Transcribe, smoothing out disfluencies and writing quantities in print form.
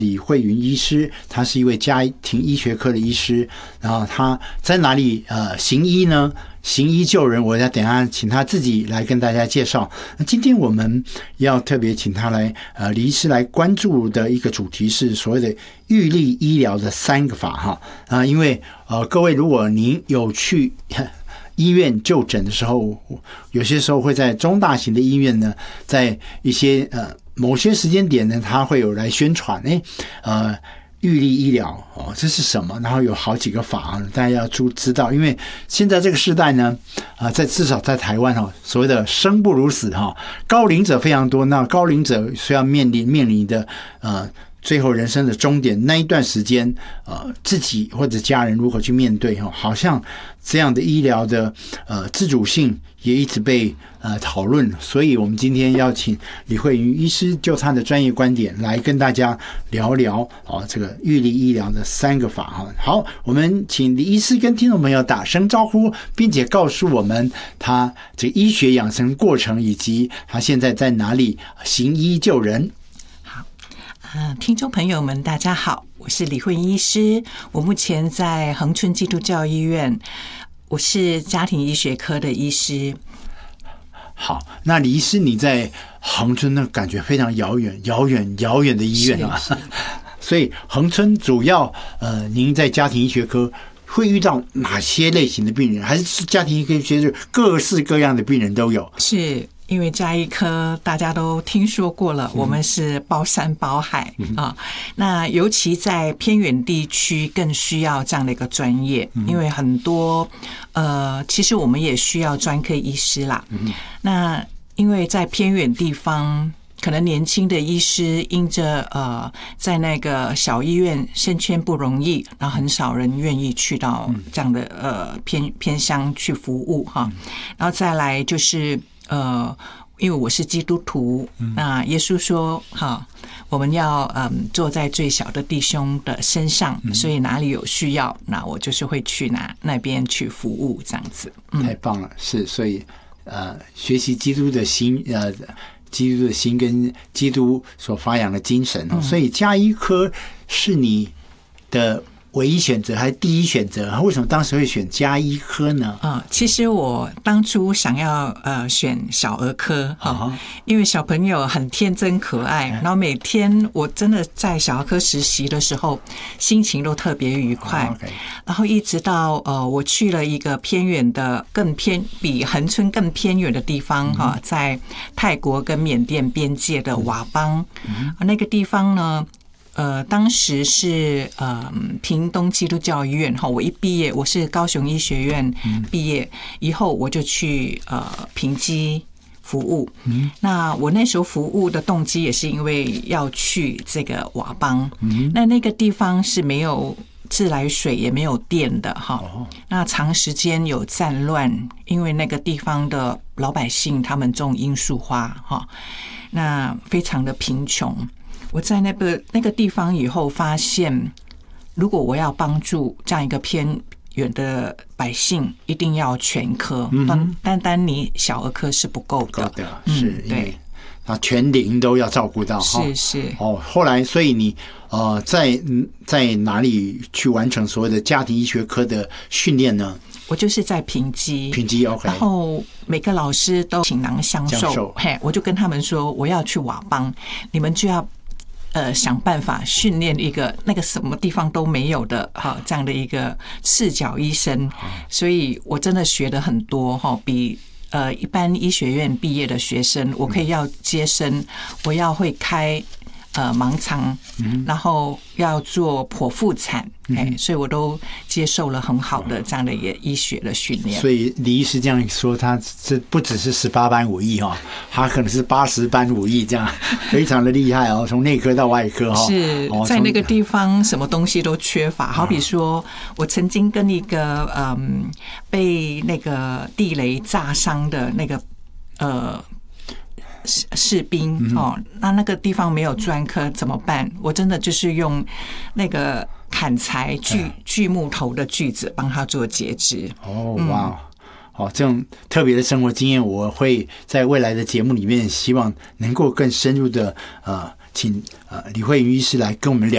李慧云医师，他是一位家庭医学科的医师，然后他在哪里行医呢？行医救人，我要等一下请他自己来跟大家介绍。那今天我们要特别请他来李医师来关注的一个主题是所谓的预立医疗的3个法哈因为各位如果您有去医院就诊的时候，有些时候会在中大型的医院呢，在一些某些时间点呢，他会有来宣传预立医疗这是什么？然后有好几个法大家要知道，因为现在这个时代呢，至少在台湾所谓的生不如死高龄者非常多，那高龄者虽然面临的最后人生的终点那一段时间，自己或者家人如何去面对好像这样的医疗的自主性也一直被讨论，所以我们今天邀请李慧云医师就他的专业观点来跟大家聊聊这个预立医疗的3个法好，我们请李医师跟听众朋友打声招呼，并且告诉我们他这个医学养生过程以及他现在在哪里行医救人。 听众朋友们大家好，我是李慧云医师，我目前在恒春基督教医院，我是家庭医学科的医师。 好，那李医师你在恒春呢，感觉非常遥远的医院所以恒春主要您在家庭医学科会遇到哪些类型的病人？还是家庭医学各式各样的病人都有？ 是因为家医科大家都听说过了，我们是包山包海那尤其在偏远地区更需要这样的一个专业，因为很多其实我们也需要专科医师啦。那因为在偏远地方，可能年轻的医师因着在那个小医院升迁不容易，然后很少人愿意去到这样的偏乡去服务然后再来就是因为我是基督徒，那耶稣说我们要坐在最小的弟兄的身上，所以哪里有需要，那我就是会去那边去服务这样子。 太棒了，是，所以学习基督的心基督的心跟基督所发扬的精神所以家医科是你的唯一选择还是第一选择？为什么当时会选家医科呢？ 其实我当初想要选小儿科因为小朋友很天真可爱，然后每天我真的在小儿科实习的时候，心情都特别愉快。然后一直到我去了一个偏远的比恒春更偏远的地方在泰国跟缅甸边界的佤邦那个地方呢。当时是屏东基督教医院我一毕业，我是高雄医学院毕业以后，我就去屏基服务。那我那时候服务的动机也是因为要去这个佤邦，那个地方是没有自来水也没有电的那长时间有战乱，因为那个地方的老百姓他们种罂粟花那非常的贫穷。我在那个地方以后发现，如果我要帮助这样一个偏远的百姓，一定要全科，单你小儿科是不够的。 是，对，全龄都要照顾到。 是后来，所以你在哪里去完成所谓的家庭医学科的训练呢？ 我就是在屏基 OK， 然后每个老师都倾囊相授，我就跟他们说，我要去佤邦，你们就要想办法训练一个那个什么地方都没有的这样的一个赤脚医生，所以我真的学的很多比一般医学院毕业的学生，我可以要接生，我要会开盲肠，然后要做剖腹产，所以我都接受了很好的这样的医学的训练。 所以李医师这样说，他这不只是18般武艺他可能是80般武艺，这样非常的厉害从内科到外科是在那个地方什么东西都缺乏，好比说我曾经跟一个被那个地雷炸伤的那个士兵那个地方没有专科怎么办？我真的就是用那个砍柴锯木头的锯子帮他做截肢。 哇！这种特别的生活经验，我会在未来的节目里面，希望能够更深入的请李慧云医师来跟我们聊。